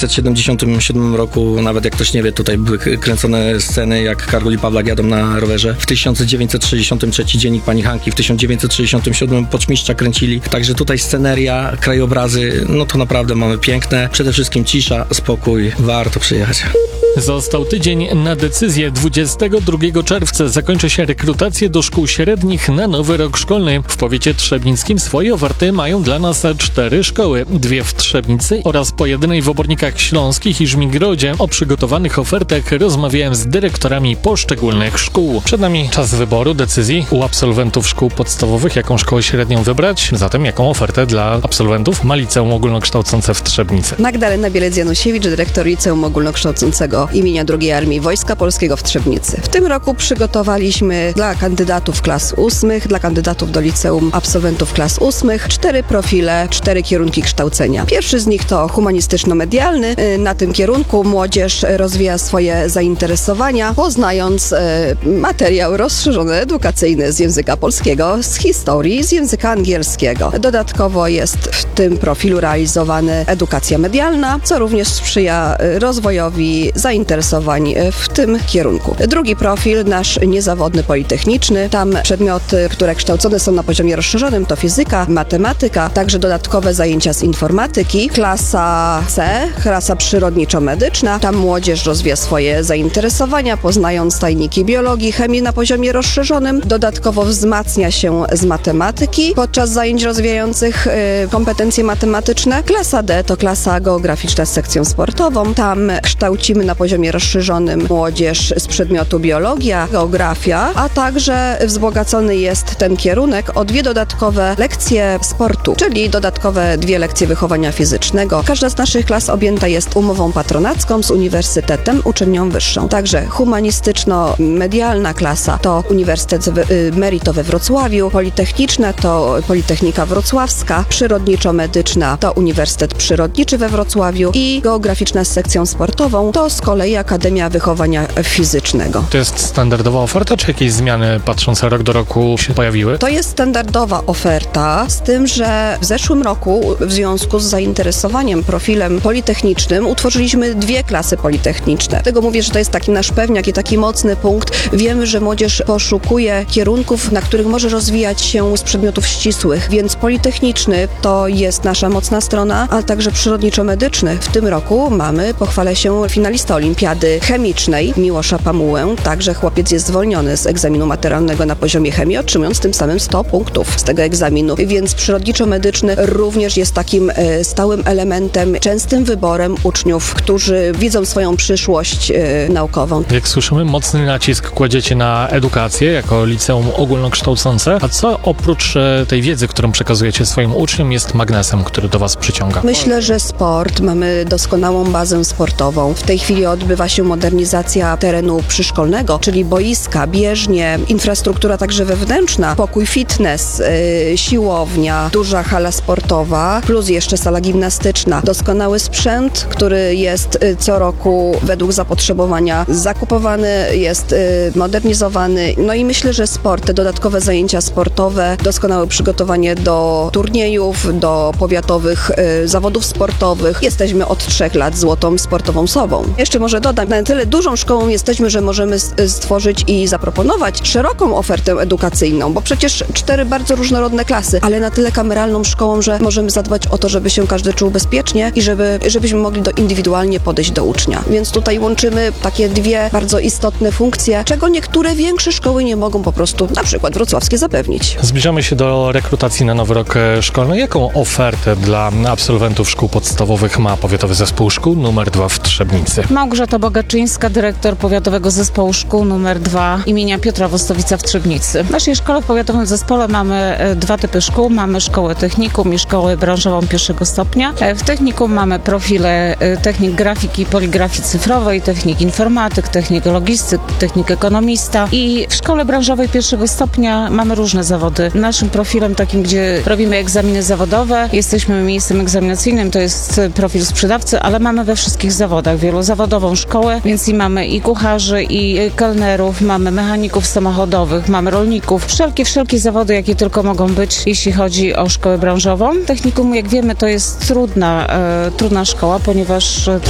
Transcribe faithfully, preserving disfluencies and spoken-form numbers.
dziewięćset siedemdziesiątym siódmym roku, nawet jak ktoś nie wie, tutaj były kręcone sceny, jak Karol i Pawlak jadą na rowerze. W tysiąc dziewięćset sześćdziesiątym trzecim Dziennik Pani Hanki, w tysiąc dziewięćset sześćdziesiątym siódmym Poczmistrza kręcili. Także tutaj sceneria, krajobrazy, no to naprawdę mamy piękne. Przede wszystkim cisza, spokój, warto przyjechać. Został tydzień na decyzję. dwudziestego drugiego czerwca zakończy się rekrutację do szkół średnich na nowy rok szkolny. W powiecie trzebnickim swoje oferty mają dla nas cztery szkoły. Dwie w Trzebnicy oraz po jedynej w Obornikach Śląskich i Żmigrodzie. O przygotowanych ofertach rozmawiałem z dyrektorami poszczególnych szkół. Przed nami czas wyboru, decyzji u absolwentów szkół podstawowych, jaką szkołę średnią wybrać. Zatem jaką ofertę dla absolwentów ma liceum ogólnokształcące w Trzebnicy. Magdalena Bielec-Janusiewicz, dyrektor Liceum Ogólnokształcącego imienia drugiej Armii Wojska Polskiego w Trzebnicy. W tym roku przygotowaliśmy dla kandydatów klas ósmych, dla kandydatów do liceum absolwentów klas ósmych, cztery profile, cztery kierunki kształcenia. Pierwszy z nich to humanistyczno-medialny. Na tym kierunku młodzież rozwija swoje zainteresowania, poznając e, materiał rozszerzony edukacyjny z języka polskiego, z historii, z języka angielskiego. Dodatkowo jest w tym profilu realizowana edukacja medialna, co również sprzyja rozwojowi zainteresowań w tym kierunku. Drugi profil, nasz niezawodny politechniczny. Tam przedmioty, które kształcone są na poziomie rozszerzonym, to fizyka, matematyka, także dodatkowe zajęcia z informatyki. Klasa C, klasa przyrodniczo-medyczna. Tam młodzież rozwija swoje zainteresowania, poznając tajniki biologii, chemii na poziomie rozszerzonym. Dodatkowo wzmacnia się z matematyki podczas zajęć rozwijających y, kompetencje matematyczne. Klasa D to klasa geograficzna z sekcją sportową. Tam kształcimy na poziomie rozszerzonym młodzież z przedmiotu biologia, geografia, a także wzbogacony jest ten kierunek o dwie dodatkowe lekcje sportu, czyli dodatkowe dwie lekcje wychowania fizycznego. Każda z naszych klas objęta jest umową patronacką z Uniwersytetem Uczelnią Wyższą. Także humanistyczno-medialna klasa to Uniwersytet Merito we Wrocławiu, politechniczna to Politechnika Wrocławska, przyrodniczo-medyczna to Uniwersytet Przyrodniczy we Wrocławiu i geograficzna z sekcją sportową to z kolei Akademia Wychowania Fizycznego. To jest standardowa oferta, czy jakieś zmiany patrząc rok do roku się pojawiły? To jest standardowa oferta, z tym, że w zeszłym roku w związku z zainteresowaniem profilem politechnicznym utworzyliśmy dwie klasy politechniczne. Dlatego mówię, że to jest taki nasz pewniak i taki mocny punkt. Wiemy, że młodzież poszukuje kierunków, na których może rozwijać się z przedmiotów ścisłych, więc politechniczny to jest nasza mocna strona, a także przyrodniczo-medyczny. W tym roku mamy, pochwalę się, finalista olimpiady chemicznej Miłosza Pamułę. Także chłopiec jest zwolniony z egzaminu maturalnego na poziomie chemii, otrzymując tym samym sto punktów z tego egzaminu. Więc przyrodniczo-medyczny również jest takim e, stałym elementem, częstym wyborem uczniów, którzy widzą swoją przyszłość e, naukową. Jak słyszymy, mocny nacisk kładziecie na edukację jako liceum ogólnokształcące. A co oprócz e, tej wiedzy, którą przekazujecie swoim uczniom, jest magnesem, który do was przyciąga? Myślę, że sport. Mamy doskonałą bazę sportową. W tej chwili odbywa się modernizacja terenu przyszkolnego, czyli boiska, bieżnie, infrastruktura także wewnętrzna, pokój fitness, yy, siłownia, duża hala sportowa, plus jeszcze sala gimnastyczna. Doskonały sprzęt, który jest yy, co roku według zapotrzebowania zakupowany, jest yy, modernizowany. No i myślę, że sport, te dodatkowe zajęcia sportowe, doskonałe przygotowanie do turniejów, do powiatowych yy, zawodów sportowych. Jesteśmy od trzech lat złotą sportową sobą. Jeszcze może dodam, na tyle dużą szkołą jesteśmy, że możemy stworzyć i zaproponować szeroką ofertę edukacyjną, bo przecież cztery bardzo różnorodne klasy, ale na tyle kameralną szkołą, że możemy zadbać o to, żeby się każdy czuł bezpiecznie i żeby, żebyśmy mogli do, indywidualnie podejść do ucznia. Więc tutaj łączymy takie dwie bardzo istotne funkcje, czego niektóre większe szkoły nie mogą po prostu, na przykład wrocławskie, zapewnić. Zbliżamy się do rekrutacji na nowy rok szkolny. Jaką ofertę dla absolwentów szkół podstawowych ma Powiatowy Zespół Szkół numer dwa w Trzebnicy? Małgorzata Bogaczyńska, dyrektor Powiatowego Zespołu Szkół numer dwa imienia Piotra Wostowica w Trzebnicy. W naszej szkole w Powiatowym Zespole mamy dwa typy szkół. Mamy szkołę technikum i szkołę branżową pierwszego stopnia. W technikum mamy profile technik grafiki i poligrafii cyfrowej, technik informatyk, technik logistyk, technik ekonomista i w szkole branżowej pierwszego stopnia mamy różne zawody. Naszym profilem takim, gdzie robimy egzaminy zawodowe, jesteśmy miejscem egzaminacyjnym, to jest profil sprzedawcy, ale mamy we wszystkich zawodach wielozawodową szkołę, więc i mamy i kucharzy, i kelnerów, mamy mechaników samochodowych, mamy rolników, wszelkie, wszelkie zawody, jakie tylko mogą być, jeśli chodzi o szkołę branżową. Technikum, jak wiemy, to jest trudna, e, trudna szkoła, ponieważ